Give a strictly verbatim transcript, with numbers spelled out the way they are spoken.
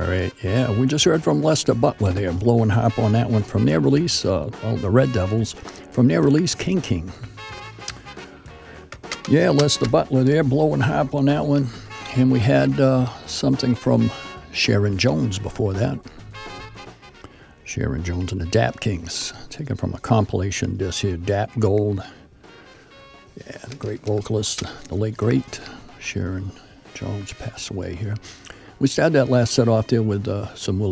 right, yeah, we just heard from Lester Butler there, blowing harp on that one from their release, uh, well, the Red Devils, from their release, King King. Yeah, Lester Butler there, blowing harp on that one. And we had uh, something from Sharon Jones before that. Sharon Jones and the Dap Kings, taken from a compilation disc here, Dap Gold. Yeah, the great vocalist, the late great Sharon Jones passed away here. We started that last set off there with uh, some